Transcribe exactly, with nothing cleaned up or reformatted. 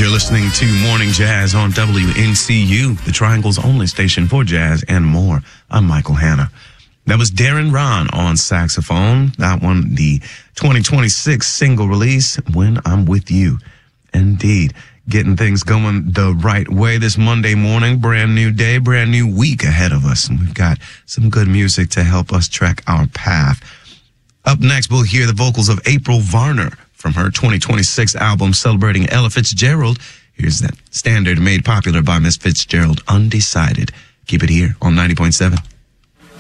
You're listening to Morning Jazz on W N C U, the Triangle's only station for jazz and more. I'm Michael Hanna. That was Darren Ron on saxophone. That one, the twenty twenty-six single release, When I'm With You. Indeed, getting things going the right way this Monday morning. Brand new day, brand new week ahead of us. And we've got some good music to help us track our path. Up next, we'll hear the vocals of April Varner from her twenty twenty-six album celebrating Ella Fitzgerald. Here's that standard made popular by Miss Fitzgerald, Undecided. Keep it here on ninety point seven.